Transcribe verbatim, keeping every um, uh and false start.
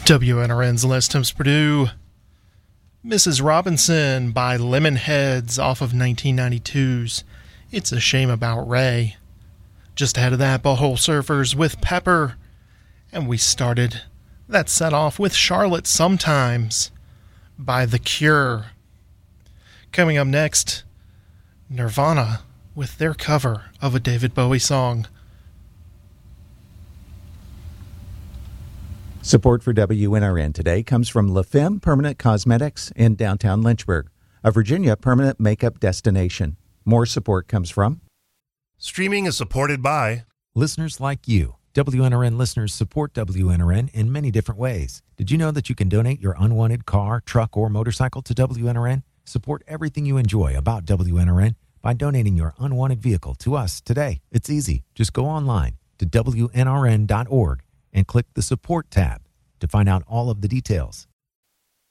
W N R N's Les Timms Purdue. Missus Robinson by Lemonheads off of nineteen ninety-two's It's a Shame About Ray. Just ahead of that, Butthole Surfers with Pepper. And we started that set off with Charlotte Sometimes by The Cure. Coming up next, Nirvana with their cover of a David Bowie song. Support for W N R N today comes from La Femme Permanent Cosmetics in downtown Lynchburg, a Virginia permanent makeup destination. More support comes from... Streaming is supported by... listeners like you. W N R N listeners support W N R N in many different ways. Did you know that you can donate your unwanted car, truck, or motorcycle to W N R N? Support everything you enjoy about W N R N by donating your unwanted vehicle to us today. It's easy. Just go online to W N R N dot org and click the Support tab to find out all of the details.